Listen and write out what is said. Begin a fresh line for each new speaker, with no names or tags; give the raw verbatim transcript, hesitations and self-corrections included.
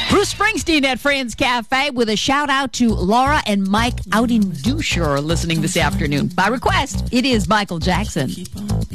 Bruce Springsteen at Friends Cafe with a shout out to Laura and Mike out in Dusher listening this afternoon. By request, it is Michael Jackson.